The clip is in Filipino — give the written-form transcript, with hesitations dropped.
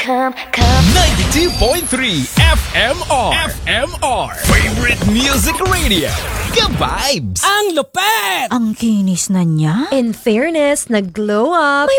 92.3 FMR. FMR. Favorite Music Radio. Ka-vibes. Ang lupet! Ang kinis na niya. In fairness, nag-glow up.